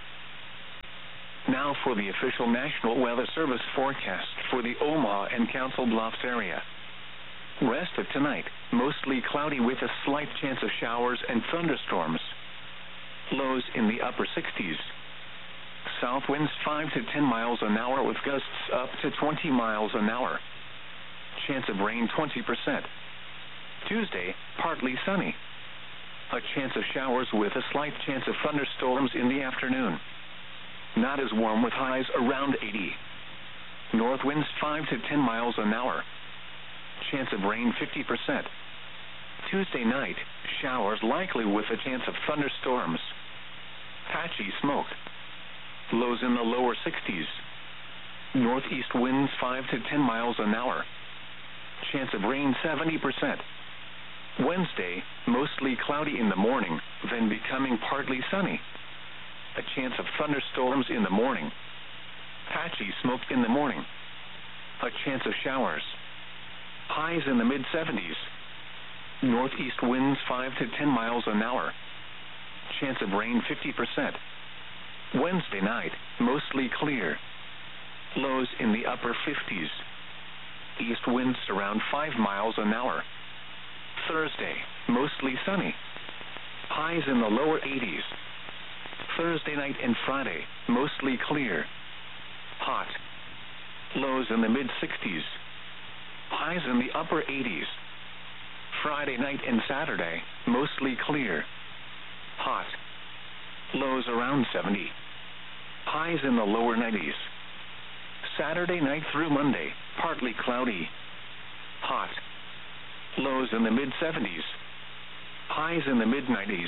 Now for the official National Weather Service forecast for the Omaha and Council Bluffs area. Rest of tonight, mostly cloudy with a slight chance of showers and thunderstorms. Lows in the upper sixties. South winds five to ten miles an hour with gusts up to twenty miles an hour. Chance of rain twenty percent. Tuesday, partly sunny. A chance of showers with a slight chance of thunderstorms in the afternoon. Not as warm with highs around eighty. North winds five to ten miles an hour. Chance of rain fifty percent. Tuesday night, showers likely with a chance of thunderstorms. Patchy smoke. Lows in the lower sixties. Northeast winds five to ten miles an hour. Chance of rain seventy percent. Wednesday, mostly cloudy in the morning, then becoming partly sunny. A chance of thunderstorms in the morning. Patchy smoke in the morning. A chance of showers. Highs in the mid-seventies. Northeast winds five to ten miles an hour. Chance of rain fifty percent. Wednesday night, mostly clear. Lows in the upper fifties. East winds around five miles an hour. Thursday, mostly sunny. Highs in the lower eighties. Thursday night and Friday, mostly clear. Hot. Lows in the mid-sixties. Highs in the upper eighties. Friday night and Saturday, mostly clear. Hot. Lows around seventy. Highs in the lower nineties. Saturday night through Monday, partly cloudy. Hot. Lows in the mid-seventies. Highs in the mid-nineties.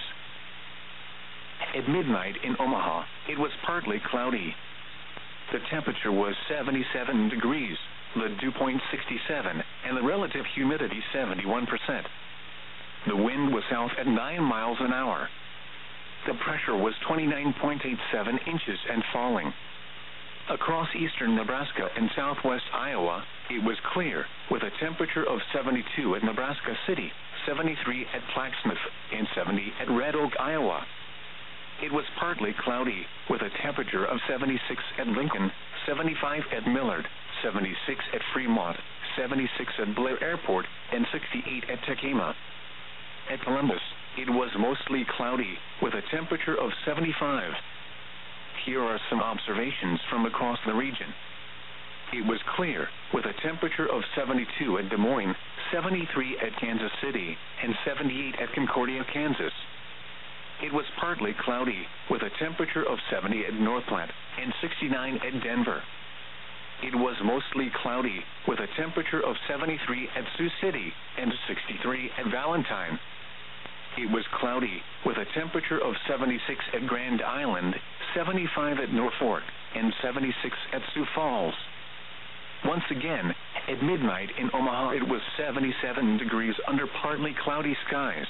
At midnight in Omaha, it was partly cloudy. The temperature was seventy-seven degrees, the dew point sixty-seven, and the relative humidity seventy-one percent. The wind was south at nine miles an hour. The pressure was twenty-nine point eight seven inches and falling. Across eastern Nebraska and southwest Iowa, it was clear, with a temperature of seventy-two at Nebraska City, seventy-three at Plaquemine, and seventy at Red Oak, Iowa. It was partly cloudy, with a temperature of seventy-six at Lincoln, seventy-five at Millard, seventy-six at Fremont, seventy-six at Blair Airport, and sixty-eight at Tacoma. At Columbus, it was mostly cloudy, with a temperature of seventy-five. Here are some observations from across the region. It was clear, with a temperature of seventy-two at Des Moines, seventy-three at Kansas City, and seventy-eight at Concordia, Kansas. It was partly cloudy, with a temperature of seventy at Northplant, and sixty-nine at Denver. It was mostly cloudy, with a temperature of seventy-three at Sioux City, and sixty-three at Valentine. It was cloudy, with a temperature of seventy-six at Grand Island, seventy-five at Norfolk, and seventy-six at Sioux Falls. Once again, at midnight in Omaha, it was seventy-seven degrees under partly cloudy skies.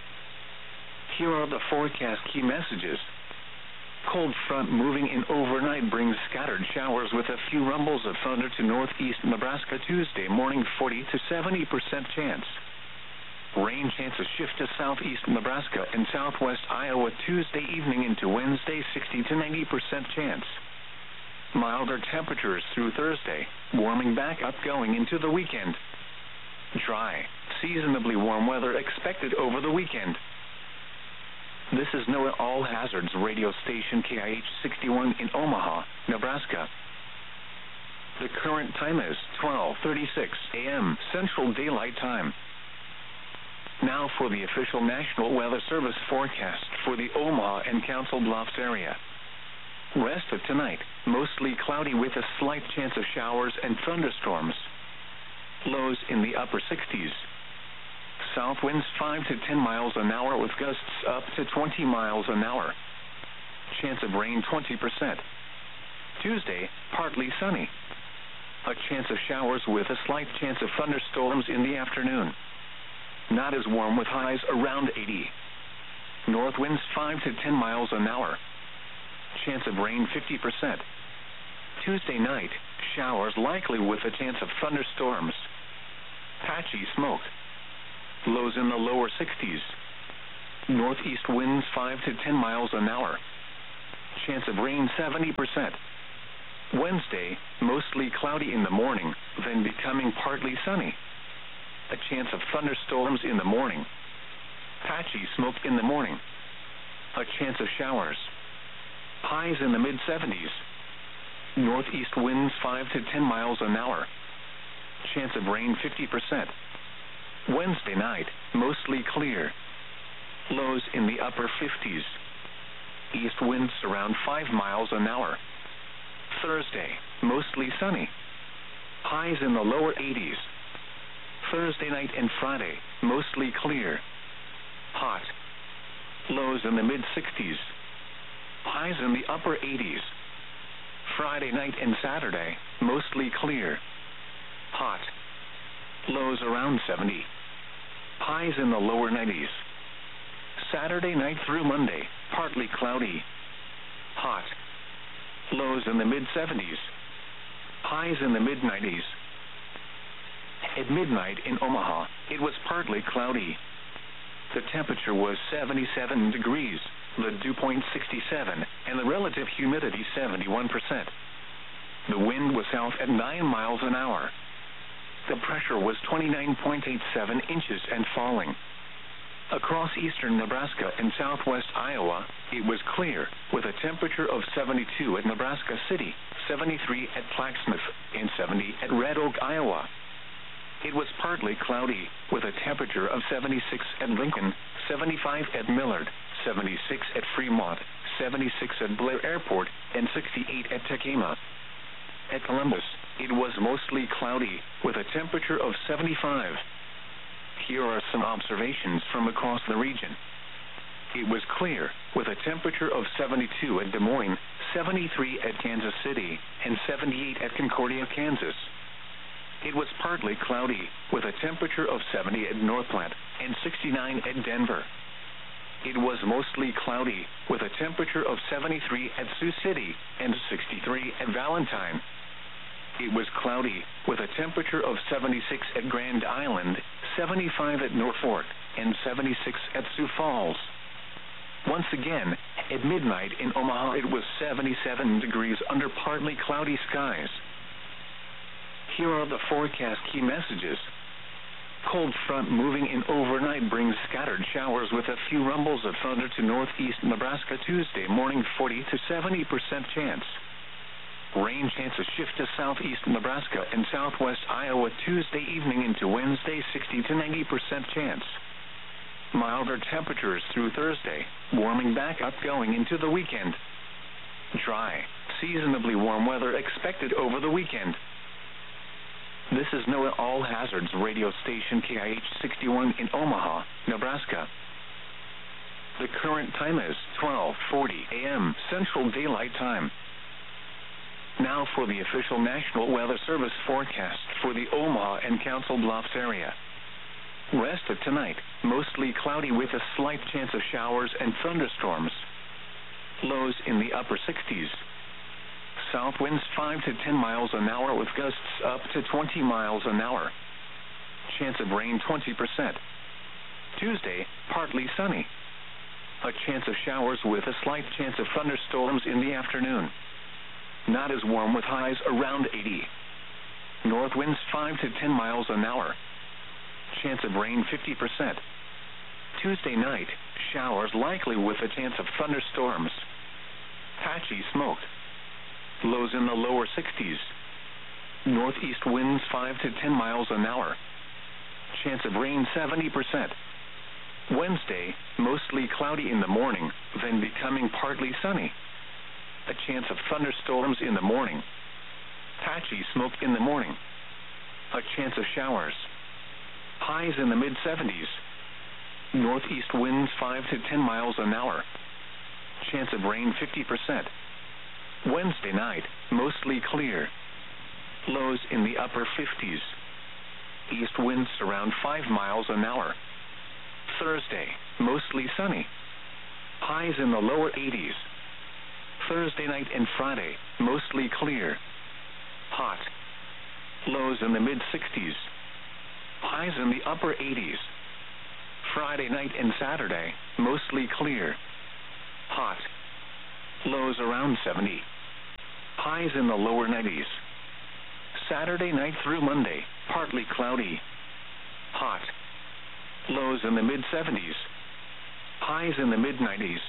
Here are the forecast key messages. Cold front moving in overnight brings scattered showers with a few rumbles of thunder to northeast Nebraska Tuesday morning, forty to seventy percent chance. Rain chances shift to southeast Nebraska and southwest Iowa Tuesday evening into Wednesday, sixty to ninety percent chance. Milder temperatures through Thursday, warming back up going into the weekend. Dry, seasonably warm weather expected over the weekend. This is NOAA All Hazards radio station K I H sixty-one in Omaha, Nebraska. The current time is twelve thirty-six a m Central Daylight Time. Now for the official National Weather Service forecast for the Omaha and Council Bluffs area. Rest of tonight, mostly cloudy with a slight chance of showers and thunderstorms. Lows in the upper sixties. South winds five to ten miles an hour with gusts up to twenty miles an hour. Chance of rain twenty percent. Tuesday, partly sunny. A chance of showers with a slight chance of thunderstorms in the afternoon. Not as warm with highs around eighty. North winds five to ten miles an hour. Chance of rain fifty percent. Tuesday night, showers likely with a chance of thunderstorms. Patchy smoke. Lows in the lower sixties. Northeast winds five to ten miles an hour. Chance of rain seventy percent. Wednesday, mostly cloudy in the morning, then becoming partly sunny. A chance of thunderstorms in the morning. Patchy smoke in the morning. A chance of showers. Highs in the mid seventies. Northeast winds five to ten miles an hour. Chance of rain fifty percent. Wednesday night, mostly clear. Lows in the upper fifties. East winds around five miles an hour. Thursday, mostly sunny. Highs in the lower eighties. Thursday night and Friday, mostly clear. Hot. Lows in the mid sixties. Highs in the upper eighties. Friday night and Saturday, mostly clear. Hot. Lows around seventy. Highs in the lower nineties. Saturday night through Monday, partly cloudy. Hot. Lows in the mid seventies. Highs in the mid nineties. At midnight in Omaha, it was partly cloudy. The temperature was seventy-seven degrees, the dew point sixty-seven, and the relative humidity seventy-one percent. The wind was south at nine miles an hour. The pressure was twenty-nine point eight seven inches and falling. Across eastern Nebraska and southwest Iowa, it was clear, with a temperature of seventy-two at Nebraska City, seventy-three at Plaquemine, and seventy at Red Oak, Iowa. It was partly cloudy, with a temperature of seventy-six at Lincoln, seventy-five at Millard, seventy-six at Fremont, seventy-six at Blair Airport, and sixty-eight at Tacoma. At Columbus, it was mostly cloudy, with a temperature of seventy-five. Here are some observations from across the region. It was clear, with a temperature of seventy-two at Des Moines, seventy-three at Kansas City, and seventy-eight at Concordia, Kansas. It was partly cloudy, with a temperature of seventy at Northplant, and sixty-nine at Denver. It was mostly cloudy, with a temperature of seventy-three at Sioux City, and sixty-three at Valentine. It was cloudy, with a temperature of seventy-six at Grand Island, seventy-five at Norfolk, and seventy-six at Sioux Falls. Once again, at midnight in Omaha, it was seventy-seven degrees under partly cloudy skies. Here are the forecast key messages. Cold front moving in overnight brings scattered showers with a few rumbles of thunder to northeast Nebraska Tuesday morning, forty to seventy percent chance. Rain chances shift to southeast Nebraska and southwest Iowa Tuesday evening into Wednesday, sixty to ninety percent chance. Milder temperatures through Thursday, warming back up going into the weekend. Dry, seasonably warm weather expected over the weekend. This is NOAA All Hazards radio station K I H sixty-one in Omaha, Nebraska. The current time is twelve forty a m Central Daylight Time. Now for the official National Weather Service forecast for the Omaha and Council Bluffs area. Rest of tonight, mostly cloudy with a slight chance of showers and thunderstorms. Lows in the upper sixties. South winds five to ten miles an hour with gusts up to twenty miles an hour. Chance of rain twenty percent. Tuesday, partly sunny. A chance of showers with a slight chance of thunderstorms in the afternoon. Not as warm with highs around eighty. North winds five to ten miles an hour. Chance of rain fifty percent. Tuesday night, showers likely with a chance of thunderstorms. Patchy smoke. Lows in the lower sixties. Northeast winds five to ten miles an hour. Chance of rain seventy percent. Wednesday, mostly cloudy in the morning, then becoming partly sunny. A chance of thunderstorms in the morning. Patchy smoke in the morning. A chance of showers. Highs in the mid seventies. Northeast winds five to ten miles an hour. Chance of rain fifty percent. Wednesday night, mostly clear. Lows in the upper fifties. East winds around five miles an hour. Thursday, mostly sunny. Highs in the lower eighties. Thursday night and Friday, mostly clear. Hot. Lows in the mid sixties. Highs in the upper eighties. Friday night and Saturday, mostly clear. Hot. Lows around seventy. Highs in the lower nineties. Saturday night through Monday, partly cloudy. Hot. Lows in the mid-seventies. Highs in the mid-nineties.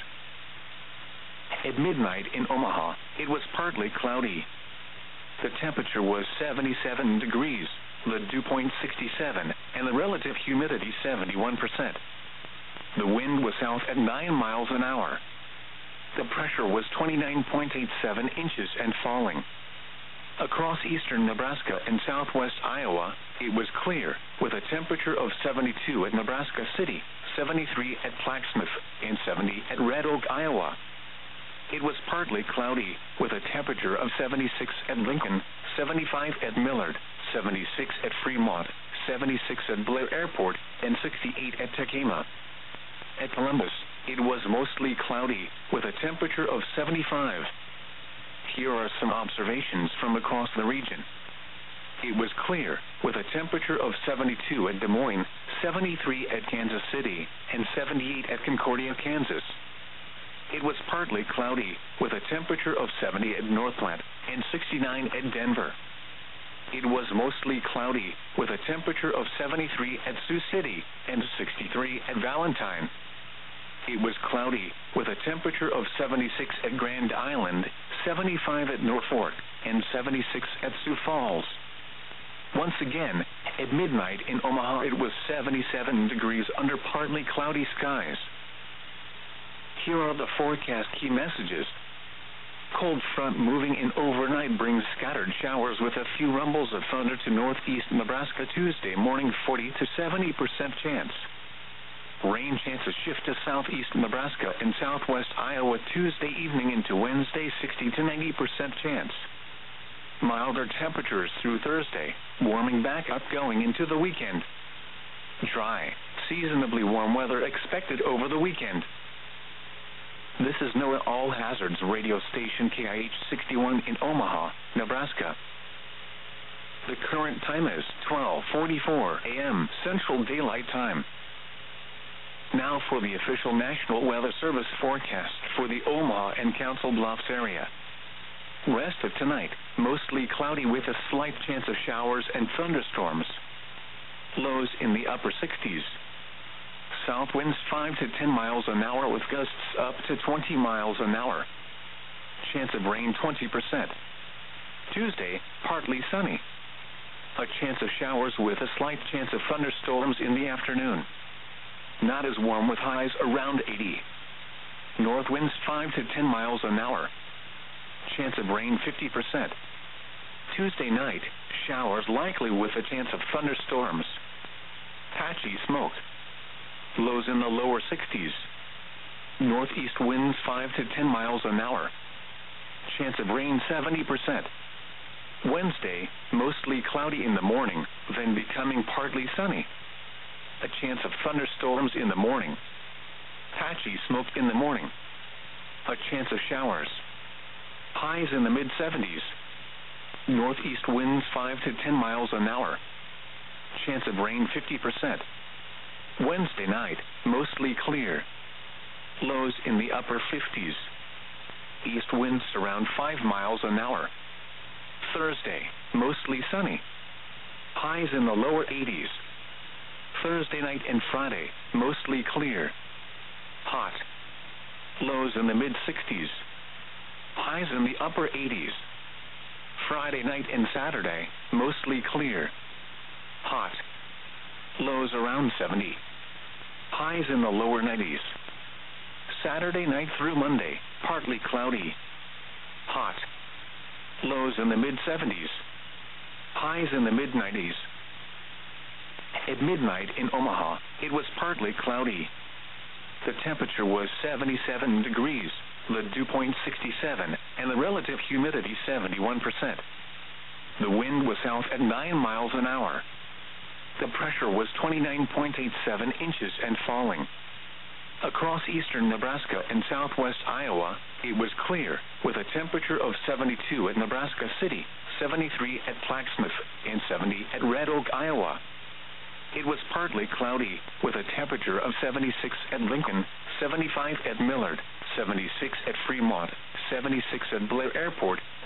At midnight in Omaha, it was partly cloudy. The temperature was seventy-seven degrees, the dew point sixty-seven, and the relative humidity seventy-one percent. The wind was south at nine miles an hour. The pressure was twenty-nine point eight seven inches and falling. Across eastern Nebraska and southwest Iowa, it was clear, with a temperature of seventy-two at Nebraska City, seventy-three at Plaquemine, and seventy at Red Oak, Iowa. It was partly cloudy, with a temperature of seventy-six at Lincoln, seventy-five at Millard, seventy-six at Fremont, seventy-six at Blair Airport, and sixty-eight at Tacoma. At Columbus, it was mostly cloudy, with a temperature of seventy-five. Here are some observations from across the region. It was clear, with a temperature of seventy-two at Des Moines, seventy-three at Kansas City, and seventy-eight at Concordia, Kansas. It was partly cloudy, with a temperature of seventy at Northplant and sixty-nine at Denver. It was mostly cloudy, with a temperature of seventy-three at Sioux City and sixty-three at Valentine. It was cloudy, with a temperature of seventy-six at Grand Island, seventy-five at Norfolk, and seventy-six at Sioux Falls. Once again, at midnight in Omaha, it was seventy-seven degrees under partly cloudy skies. Here are the forecast key messages. Cold front moving in overnight brings scattered showers with a few rumbles of thunder to northeast Nebraska Tuesday morning, forty to seventy percent chance. Rain chances shift to southeast Nebraska and southwest Iowa Tuesday evening into Wednesday, sixty to ninety percent chance. Milder temperatures through Thursday, warming back up going into the weekend. Dry, seasonably warm weather expected over the weekend. This is NOAA All Hazards radio station K I H sixty-one in Omaha, Nebraska. The current time is twelve forty-four a m Central Daylight Time. Now for the official National Weather Service forecast for the Omaha and Council Bluffs area. Rest of tonight, mostly cloudy with a slight chance of showers and thunderstorms. Lows in the upper sixties. South winds five to ten miles an hour with gusts up to twenty miles an hour. Chance of rain twenty percent. Tuesday, partly sunny. A chance of showers with a slight chance of thunderstorms in the afternoon. Not as warm with highs around eighty. North winds five to ten miles an hour. Chance of rain fifty percent. Tuesday night, showers likely with a chance of thunderstorms. Patchy smoke. Lows in the lower sixties. Northeast winds five to ten miles an hour. Chance of rain seventy percent. Wednesday, mostly cloudy in the morning, then becoming partly sunny. A chance of thunderstorms in the morning. Patchy smoke in the morning. A chance of showers. Highs in the mid-seventies. Northeast winds five to ten miles an hour. Chance of rain fifty percent. Wednesday night, mostly clear. Lows in the upper fifties. East winds around five miles an hour. Thursday, mostly sunny. Highs in the lower eighties. Thursday night and Friday, mostly clear. Hot. Lows in the mid-sixties. Highs in the upper eighties. Friday night and Saturday, mostly clear. Hot. Lows around seventy. Highs in the lower nineties. Saturday night through Monday, partly cloudy. Hot. Lows in the mid-seventies. Highs in the mid-nineties. At midnight in Omaha, it was partly cloudy. The temperature was seventy-seven degrees, the dew point sixty-seven, and the relative humidity seventy-one percent. The wind was south at nine miles an hour. The pressure was twenty-nine point eight seven inches and falling. Across eastern Nebraska and southwest Iowa, it was clear, with a temperature of seventy-two at Nebraska City, seventy-three at Plaquemine, and seventy at Red Oak, Iowa. it was partly cloudy, with a temperature of seventy-six at Lincoln, seventy-five at Millard, seventy-six at Fremont, seventy-six at Blair Airport,